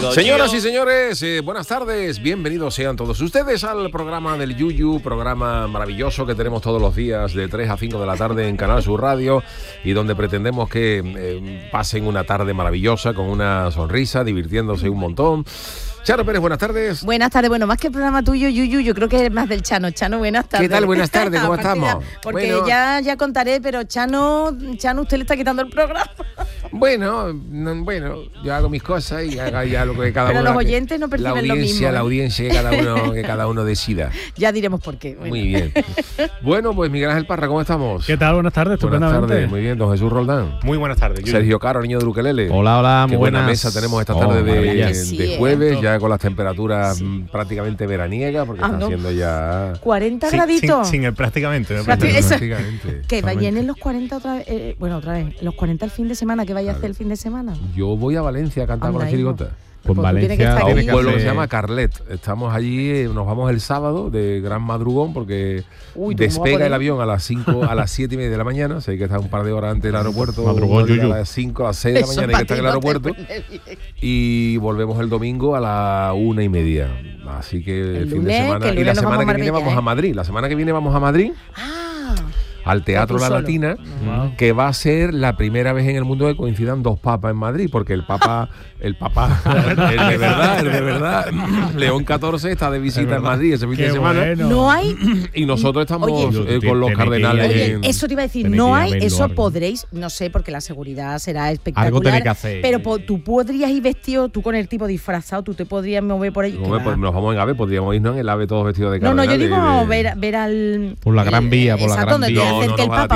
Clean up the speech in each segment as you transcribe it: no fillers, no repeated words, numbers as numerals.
Señoras y señores, buenas tardes, bienvenidos sean todos ustedes al programa del Yuyu, programa maravilloso que tenemos todos los días de 3 a 5 de la tarde en Canal Sur Radio y donde pretendemos que pasen una tarde maravillosa con una sonrisa, divirtiéndose un montón. Chano Pérez, buenas tardes. Buenas tardes. Bueno, más que el programa tuyo, Yuyu, yo creo que es más del Chano. Chano, buenas tardes. ¿Qué tal? Buenas tardes, ¿cómo estamos? Porque bueno, ya contaré, pero Chano, usted le está quitando el programa. Bueno, yo hago mis cosas y haga ya lo que cada uno. Pero los oyentes no perciben lo mismo. La audiencia, que cada uno decida. Ya diremos por qué. Bueno. Muy bien. Bueno, pues Miguel Ángel Parra, ¿cómo estamos? ¿Qué tal? Buenas tardes, Buenas tardes, muy bien. Don Jesús Roldán. Muy buenas tardes. Yuyu. Sergio Caro, niño de Ukelele. Hola, muy buena mesa tenemos esta tarde de jueves, ya con las temperaturas prácticamente veraniegas, porque está haciendo ya 40 graditos. Sin el prácticamente. Prácticamente. Que vienen los 40 otra vez, otra vez, los 40 el fin de semana, ¿qué vaya a hacer el fin de semana? Yo voy a Valencia a cantar con la chirigota. Pues Valencia a un pueblo que se llama Carlet. Estamos allí, nos vamos el sábado de gran madrugón porque despega el avión a las 7:30 de la mañana, o sea, hay que estar un par de horas antes del aeropuerto. Madrugón, a las 5, a las 6 de la mañana hay que estar en el aeropuerto. Y volvemos el domingo a las 1:30. Así que el fin de semana. Y la semana que viene vamos a Madrid. La semana que viene vamos a Madrid. Al Teatro La Latina, que va a ser la primera vez en el mundo que coincidan dos papas en Madrid, porque el papa, el de verdad, León XIV está de visita en Madrid ese fin de semana. Bueno. No hay. Y nosotros estamos con los cardenales. Oye, eso te iba a decir, no hay, eso podréis, no sé, porque la seguridad será espectacular. Algo tenéis que hacer. Pero tú podrías ir vestido, tú con el tipo disfrazado, tú te podrías mover por ahí. Pues nos vamos en AVE, podríamos irnos en el AVE todos vestidos de cardenal. No, yo digo ver al. Por la Gran Vía, por la Gran Vía. No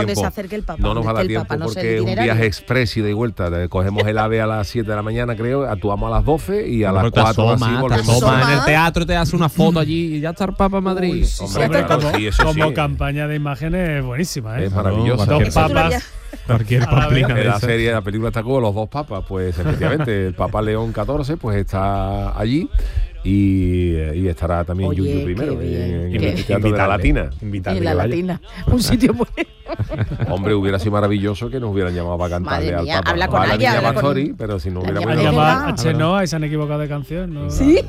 nos va a dar tiempo porque es un viaje express y de vuelta. Cogemos el AVE a las 7 de la mañana, creo, actuamos a las 12 y a las 4 así volvemos. En el teatro te hace una foto allí y ya está el Papa en Madrid. Como campaña de imágenes buenísima, es maravillosa. Dos papas. Cualquier pamplina de la película está con los dos papas, pues efectivamente el Papa León XIV pues está allí. Y estará también Yuyu primero en el Teatro de la Latina. En la Latina, un sitio muy... Hombre, hubiera sido maravilloso que nos hubieran llamado para cantarle al Papa. Habla con ella, Pastori, pero si no hubiéramos llamado a Chenoa y se han equivocado de canción, ¿no? ¿Sí?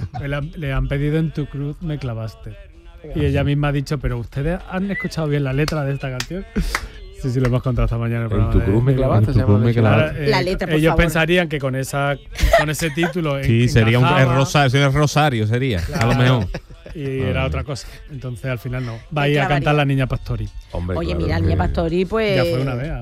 Le han pedido En tu cruz me clavaste. Y ella misma ha dicho, pero ¿ustedes han escuchado bien la letra de esta canción? Sí, lo hemos contado esta mañana. En tu cruz me clavaste. La letra, por ellos favor. pensarían que con ese título sí, sería un rosario, sería, claro, a lo mejor. Y era otra cosa. Entonces al final no. Va a ir a cantar la Niña Pastori. Hombre, oye, mira, la Niña Pastori, pues. Ya fue una vez.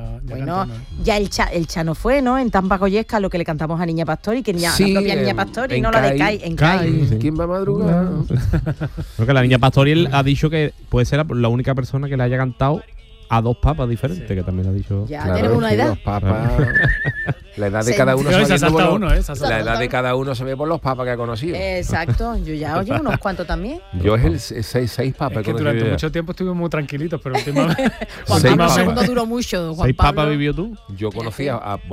Ya el Chano fue, ¿no? En Tampa Goyesca, lo que le cantamos a Niña Pastori, que la propia Niña Pastori, no la de CAI, en CAI. ¿Quién va a madrugar? Creo que la Niña Pastori ha dicho que puede ser la única persona que le haya cantado a dos papas diferentes, que también ha dicho. Ya tenemos una edad. Los papas, la edad de cada uno la edad de cada uno se ve por los papas que ha conocido. Exacto, yo ya oye unos cuantos también. Yo es el seis papas. Es que durante mucho tiempo estuvimos muy tranquilitos, pero últimamente Juan Pablo II duró mucho. ¿Seis papas vivió tú? Yo conocí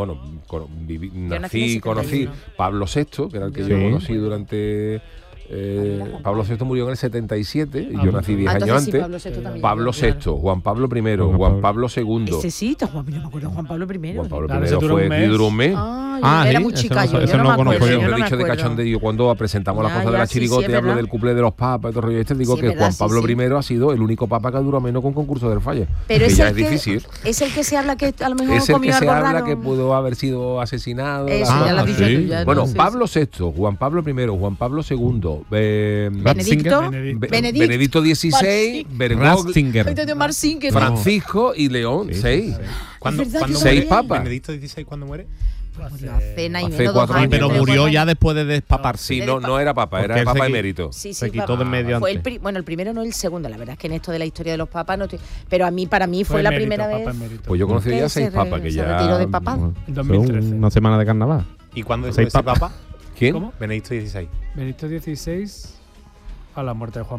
conocí Pablo VI, que era el que yo conocí durante. Pablo VI murió en el 77 y yo nací 10 años antes. Pablo VI, Juan Pablo I, Juan Pablo II. Ese sí, no me acuerdo, Juan Pablo I. Juan Pablo I fue duró un mes. Era muy chica, yo no me acuerdo. Yo he dicho de cachondeo cuando presentamos las cosas de la chirigota y hablo del cumple de los papas y todo rollo digo que Juan Pablo I ha sido el único papa que duró menos con concurso del Falla. Pero ya es difícil. Es el que se habla que a lo mejor es el comió que se algo habla raro. que pudo haber sido asesinado. Ya lo has dicho tú. Bueno, Pablo VI, Juan Pablo I, Juan Pablo II, Benedicto XVI, Francisco y León, 6. ¿Seis papas? ¿Benedicto XVI cuándo muere? Hace 4 años. Pero murió ya después de despaparse. Sí, no era papa, era papa emérito. Se quitó de en medio antes. El primero no el segundo, la verdad es que en esto de la historia de los papas no estoy, pero para mí fue la primera vez. Pues yo conocí ya 6 papas que ya retiró de papá. En 2013. Una semana de carnaval. ¿Y cuándo es ese papa? ¿Quién? ¿Cómo? Benedicto XVI. Benedicto XVI a la muerte de Juan